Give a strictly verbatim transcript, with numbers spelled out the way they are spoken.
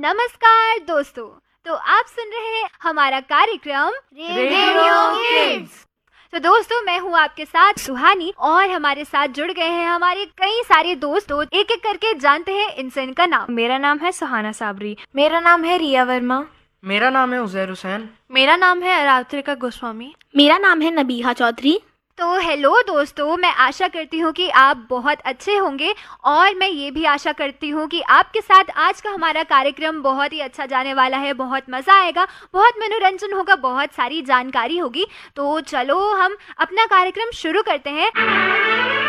नमस्कार दोस्तों, तो आप सुन रहे हैं हमारा कार्यक्रम रेडियो किड्स। तो दोस्तों, मैं हूँ आपके साथ सुहानी और हमारे साथ जुड़ गए हैं हमारे कई सारे दोस्त। तो एक एक करके जानते हैं इनसे इनका नाम। मेरा नाम है सुहाना साबरी। मेरा नाम है रिया वर्मा। मेरा नाम है उजैर हुसैन। मेरा नाम है अरात्रिका गोस्वामी। मेरा नाम है नबीहा चौधरी। तो हेलो दोस्तों, मैं आशा करती हूँ कि आप बहुत अच्छे होंगे और मैं ये भी आशा करती हूँ कि आपके साथ आज का हमारा कार्यक्रम बहुत ही अच्छा जाने वाला है। बहुत मज़ा आएगा, बहुत मनोरंजन होगा, बहुत सारी जानकारी होगी। तो चलो हम अपना कार्यक्रम शुरू करते हैं।